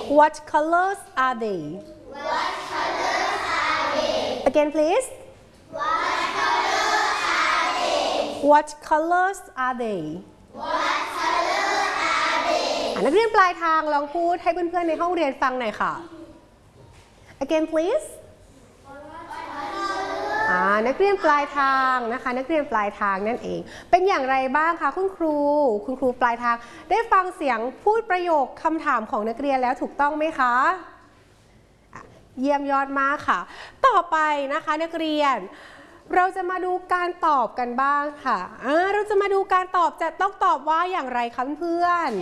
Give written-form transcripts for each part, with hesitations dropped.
What colors are they? What colors are they? Again, please. What colors are they? What colors are they? What colors are they? นักเรียนปลายทางลองพูดให้เพื่อนๆในห้องเรียนฟังหน่อยค่ะ Again, please. นักเรียนปลายทางนะคะนักเรียนปลายทางนั่นเองเป็นอย่างไรบ้างคะคุณครูปลายทางได้ฟังเสียงพูดประโยคคำถามของนักเรียนแล้วถูกต้องไหมคะเยี่ยมยอดมากค่ะต่อไปนะคะนักเรียนเราจะมาดูการตอบกันบ้างค่ะเราจะมาดูการตอบจะต้องตอบว่าอย่างไรคะเพื่อน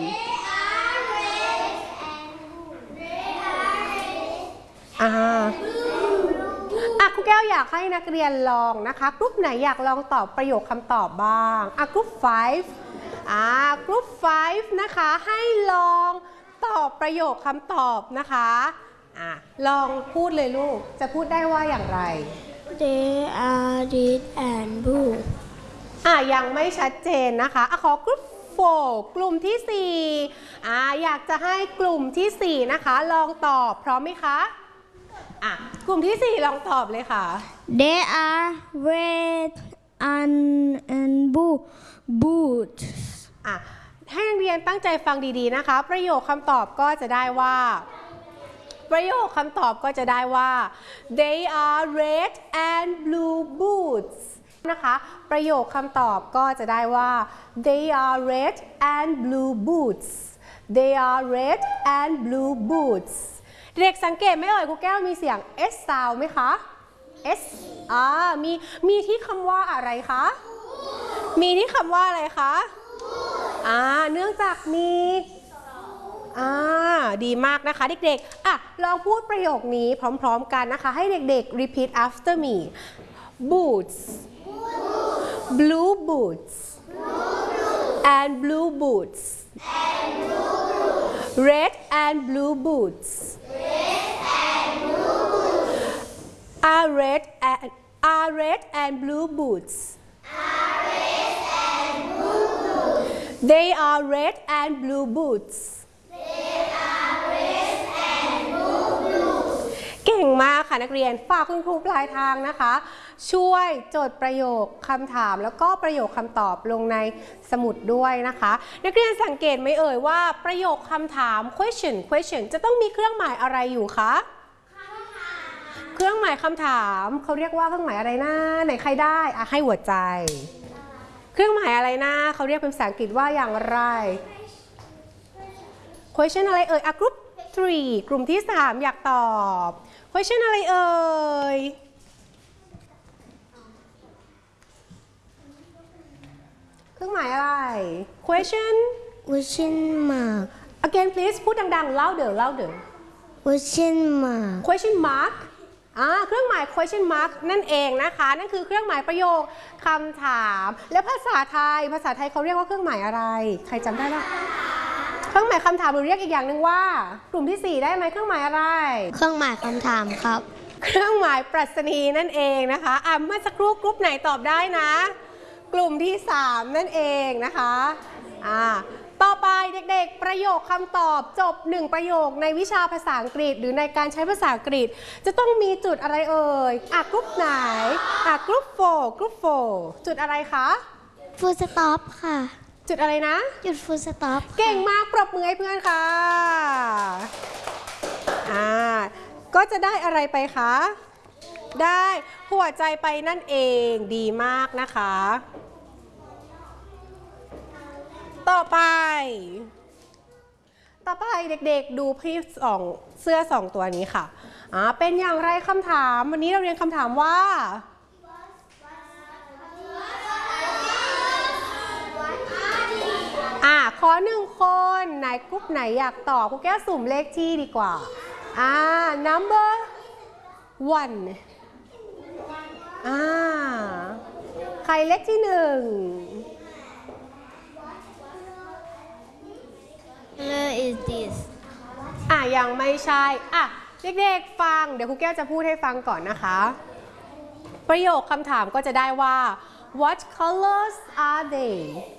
ครูแก้วอยากให้นักเรียนลองนะคะกลุ่มไหนอยากลองตอบประโยคคำตอบบ้างกลุ่ม5กลุ่ม5นะคะให้ลองตอบประโยคคำตอบนะคะลองพูดเลยลูกจะพูดได้ว่าอย่างไร They are red and blue ยังไม่ชัดเจนนะคะขอกลุ่ม4กลุ่มที่4อยากจะให้กลุ่มที่4นะคะลองตอบพร้อมไหมคะกลุ่มที่4ลองตอบเลยค่ะ They are red and blue boots ให้นักเรียนตั้งใจฟังดีๆนะคะประโยคคำตอบก็จะได้ว่าthey are red and blue boots นะคะประโยคคำตอบก็จะได้ว่า they are red and blue boots they are red and blue boots เด็กสังเกตไหมเอ่ยครูแก้วมีเสียง s sound ไหมคะ s มีที่คำว่าอะไรคะมีที่คำว่าอะไรคะเนื่องจากมีดีมากนะคะเด็กๆลองพูดประโยคนี้พร้อมๆกันนะคะให้เด็กๆ repeat after me boots blue boots and blue boots red and blue boots are red and blue boots they are red and blue bootsเก่งมากค่ะนักเรียนฝากคุณครูปลายทางนะคะช่วยจดประโยคคำถามแล้วก็ประโยคคำตอบลงในสมุดด้วยนะคะนักเรียนสังเกตไหมเอ่ยว่าประโยคคำถาม question จะต้องมีเครื่องหมายอะไรอยู่คะเครื่องหมายคำถามเขาเรียกว่าเครื่องหมายอะไรนะไหนใครได้ให้หัวใจเครื่องหมายอะไรนะเขาเรียกเป็นภาษาอังกฤษว่าอย่างไร question อะไรเอ่ยกลุ่ม3กลุ่มที่3อยากตอบ question อะไรเอ่ยเครื่องหมายอะไร question mark again please พูดดังๆ louder question mark เครื่องหมาย question mark นั่นเองนะคะนั่นคือเครื่องหมายประโยคคำถามและภาษาไทยเขาเรียกว่าเครื่องหมายอะไรใครจำได้บ้างเครื่องหมายคำถามหรือเรียกอีกอย่างหนึ่งว่ากลุ่มที่4ได้ไหมเครื่องหมายอะไรเครื่องหมายคำถามครับเครื่องหมายปรัชนีนั่นเองนะคะเมื่อสักครู่กลุ่มไหนตอบได้นะกลุ่มที่3นั่นเองนะคะต่อไปเด็กๆประโยคคำตอบจบ1ประโยคในวิชาภาษาอังกฤษหรือในการใช้ภาษาอังกฤษจะต้องมีจุดอะไรเอ่ยกลุ่มไหนกลุ่ม4จุดอะไรคะ full stop ค่ะจุดอะไรนะจุด full stop เก่งมากปรบมือให้เพื่อนค่ะก็จะได้อะไรไปคะได้หัวใจไปนั่นเองดีมากนะคะต่อไปเด็กๆดูพี่เสื้อ2ตัวนี้ค่ะเป็นอย่างไรคำถามวันนี้เราเรียนคำถามว่าขอ1คนไหนกลุ่มไหนอยากตอบครูแก้วสุ่มเลขที่ดีกว่าnumber 1ใครเลขที่1 Where is this ยังไม่ใช่เด็กๆฟังเดี๋ยวครูแก้วจะพูดให้ฟังก่อนนะคะประโยคคำถามก็จะได้ว่า What colors are they